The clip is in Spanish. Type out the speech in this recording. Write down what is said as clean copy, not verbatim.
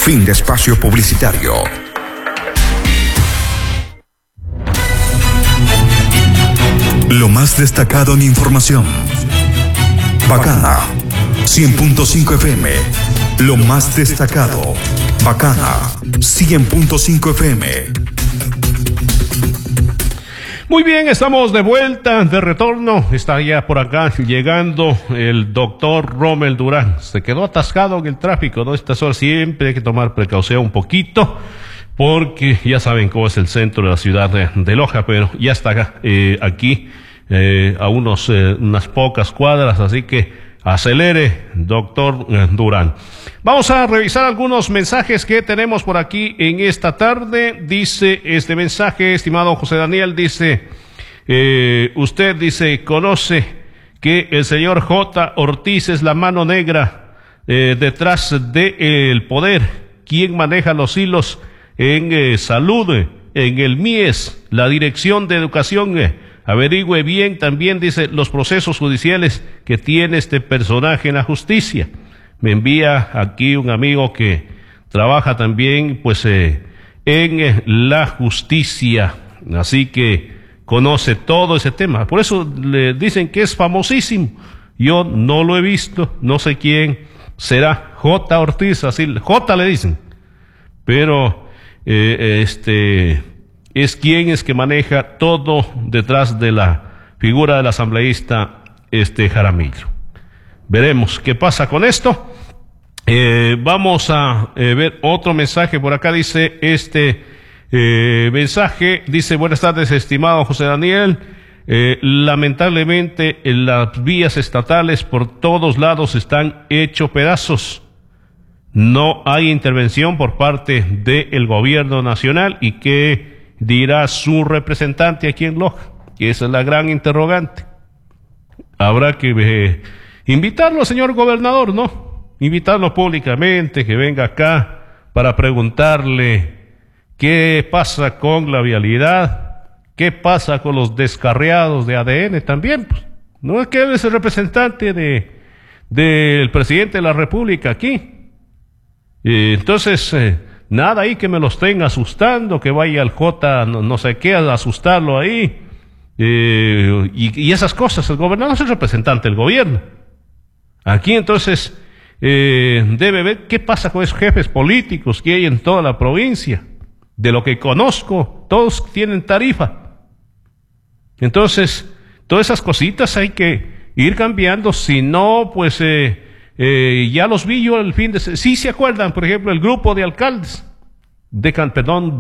Fin de espacio publicitario. Lo más destacado en información. Bacana 100.5 FM. Lo más destacado. Bacana 100.5 FM. Muy bien, estamos de vuelta, de retorno. Está ya por acá llegando el doctor Rommel Durán. Se quedó atascado en el tráfico, ¿no? Estas horas siempre hay que tomar precaución un poquito, porque ya saben cómo es el centro de la ciudad de Loja, pero ya está aquí a unas pocas cuadras, así que acelere, doctor Durán. Vamos a revisar algunos mensajes que tenemos por aquí en esta tarde. Dice este mensaje, estimado José Daniel, dice, usted dice, conoce que el señor J. Ortiz es la mano negra detrás del poder, quien maneja los hilos en salud, en el MIES, la Dirección de Educación. Averigüe bien también, dice, los procesos judiciales que tiene este personaje en la justicia. Me envía aquí un amigo que trabaja también, pues, en la justicia, así que conoce todo ese tema. Por eso le dicen que es famosísimo. Yo no lo he visto, no sé quién será. J. Ortiz, así, J le dicen. Pero, es quien es que maneja todo detrás de la figura del asambleísta Jaramillo. Veremos qué pasa con esto. Vamos a ver otro mensaje por acá. Dice mensaje, dice, buenas tardes, estimado José Daniel. Lamentablemente las vías estatales por todos lados están hechos pedazos. No hay intervención por parte del gobierno nacional. ¿Y qué dirá su representante aquí en Loja? Que esa es la gran interrogante. Habrá que invitarlo, señor gobernador, ¿no? Invitarlo públicamente, que venga acá para preguntarle qué pasa con la vialidad, qué pasa con los descarriados de ADN también. Pues, no es que él es el representante del presidente de la República aquí. Entonces, nada ahí que me lo estén asustando, que vaya al J no sé qué a asustarlo ahí, y esas cosas. El gobernador es el representante del gobierno. Aquí entonces debe ver qué pasa con esos jefes políticos que hay en toda la provincia. De lo que conozco, todos tienen tarifa. Entonces, todas esas cositas hay que ir cambiando, si no, pues ya los vi yo el fin de... Sí se acuerdan, por ejemplo, el grupo de alcaldes, perdón,